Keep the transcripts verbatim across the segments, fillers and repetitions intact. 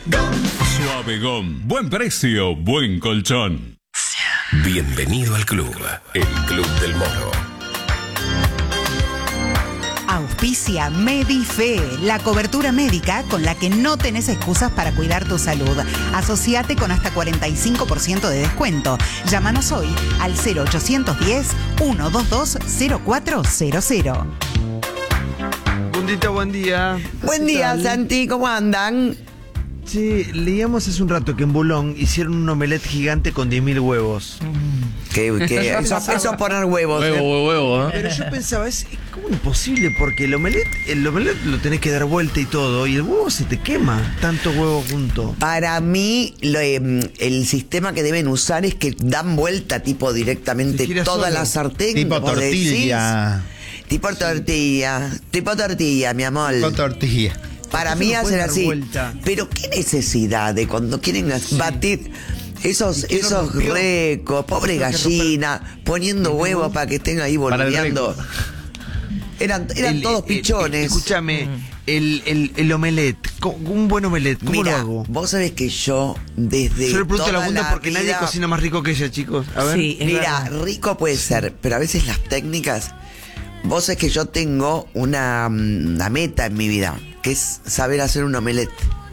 Suave Gom. Buen precio, buen colchón. Bienvenido al club, el Club del Moro. Auspicia Medife, la cobertura médica con la que no tenés excusas para cuidar tu salud. Asociate con hasta cuarenta y cinco por ciento de descuento. Llámanos hoy al cero ochocientos diez, ciento veintidós, cero cuatro cero cero. Bundita, buen día. Buen día, Santi, ¿cómo andan? Sí, leíamos hace un rato que en Boulogne hicieron un omelette gigante con diez mil huevos. Que, que eso, eso es poner huevos. Huevo, ¿eh? huevo, huevo, ¿eh? Pero yo pensaba, es, es como imposible porque el omelette, el omelette lo tenés que dar vuelta y todo, y el huevo se te quema, tanto huevo junto. Para mí, lo, eh, el sistema que deben usar es que dan vuelta tipo directamente Se gira toda solo. la sartén. Tipo como tortilla. decís. Tipo tortilla. Tipo tortilla, mi amor. Con tortilla. Para ¿Por qué mí no hacen pueden dar así. vuelta? Pero qué necesidad de cuando quieren batir esos, ¿Y quién lo esos rompió? recos, pobre ¿Por qué gallina, poniendo huevos para que estén ahí Para el boludeando. Eran, eran El- todos el- pichones. Escúchame, el, el, el omelette, co- un buen omelette, ¿cómo Mira, lo hago? vos sabés que yo desde Yo le pregunto a la toda Bunda porque vida- nadie cocina más rico que ella, chicos. A ver. Sí, es Mira, verdad. rico puede ser, pero a veces las técnicas. Vos sabés que yo tengo una, mm, una meta en mi vida, que es saber hacer un omelette.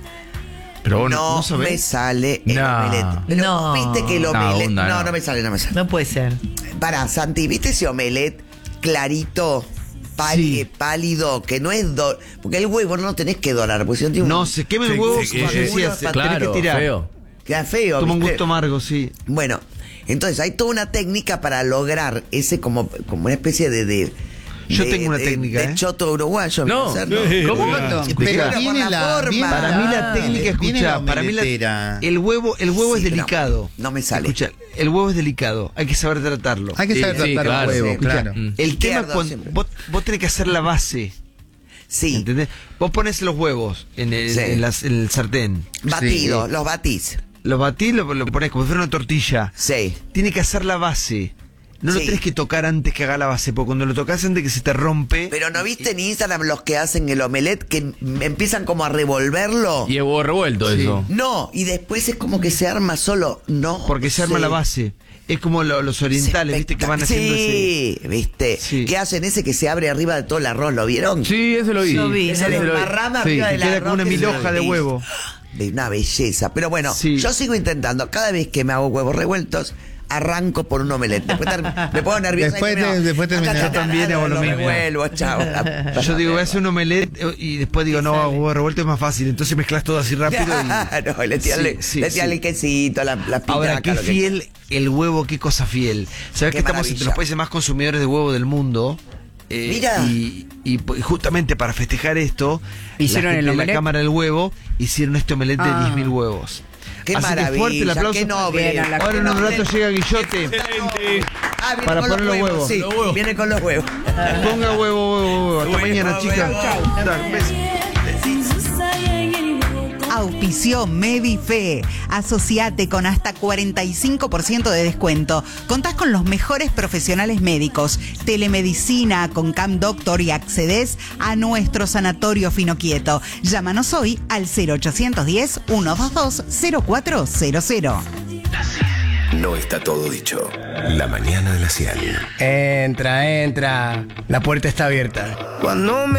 Pero bueno, no ¿no sabés? me sale el No. omelette. Pero No. viste que el No, omelette. Bunda, No, no. no me sale, no me sale. No puede ser. Pará, Santi, ¿viste ese omelette clarito, pálido, Sí. pálido, que no es do... Porque el huevo no lo tenés que dorar, porque si no tiene un... No, se quema el huevo, sí, como sí, decías, sí, tenés Claro, que tirar. feo. Queda feo, Toma un ¿viste? gusto amargo, sí. Bueno, entonces hay toda una técnica para lograr ese como, como una especie de... de Yo de- tengo una de- técnica, de ¿eh? choto uruguayo. No. hacerlo. ¿Cómo? Pero Pero por la forma. viene Para mí la técnica, viene escucha, la para mí la, omeletera. el huevo, el huevo Sí, es pero delicado. no me sale. Escucha, el huevo es delicado, hay que saber tratarlo. Hay que saber Sí, tratar claro, el huevo, sí, claro. El Izquierdo tema es cuando siempre. vos, vos tenés que hacer la base, Sí, ¿entendés? Vos pones los huevos en el, Sí. en las- en el sartén, batido, Sí. los batís. los batís, lo, lo pones como si fuera una tortilla. Sí. Tiene que hacer la base. No lo Sí. tenés que tocar antes que haga la base, porque cuando lo tocas antes que se te rompe. Pero ¿no viste en Instagram los que hacen el omelette que m- empiezan como a revolverlo? Y el huevo revuelto, Sí. eso. No, y después es como que se arma solo. No. Porque se arma sé. la base. Es como lo- los orientales, ¿viste? Que van haciendo ese. Sí, ¿viste? Sí. Que hacen ese que se abre arriba de todo el arroz, ¿lo vieron? Sí, ese lo vi. Lo vi, Se no le lo vi. embarrama Sí, arriba que del Queda arroz. como una que mil se hoja de ve. huevo. De una belleza. Pero bueno, Sí. yo sigo intentando. Cada vez que me hago huevos revueltos, arranco por un omelette. Después ter- me pongo nerviosa. Después y digo, te- no, después acá termina. está, Yo también hago lo mismo. revuelvo, chao. Yo digo, voy a hacer un omelette eh, y después digo, no, huevo revuelto es más fácil. Entonces mezclas todo así rápido. Y... Claro, le tiran Sí, sí, le tiran sí. el quesito, la, la Ahora, espinaca, qué lo que- fiel el huevo, qué cosa fiel. ¿Sabes Qué que estamos maravilla. entre los países más consumidores de huevo del mundo? Eh, Mira. Y, y, y justamente para festejar esto, ¿Hicieron la gente el de la omelette? Cámara del Huevo hicieron este omelette de Ah. diez mil huevos. Qué Así que maravilla, fuerte el aplauso. qué noble. Bien, a la- Ahora en un noble. rato llega Guillote. Ah, viene Para con poner los huevos. Sí, Los huevos. viene con los huevos. Ponga huevo, huevo, huevo. Hasta Huevo, mañana, huevo, chicas. huevo. Dale, un beso. Auspició Medife. Asociate con hasta cuarenta y cinco por ciento de descuento. Contás con los mejores profesionales médicos, telemedicina con Cam Doctor y accedes a nuestro sanatorio Finoquieto. Llámanos hoy al cero ochocientos diez, ciento veintidós, cero cuatro cero cero. No está todo dicho. La mañana de la Ciel. Entra, entra. La puerta está abierta. Cuando me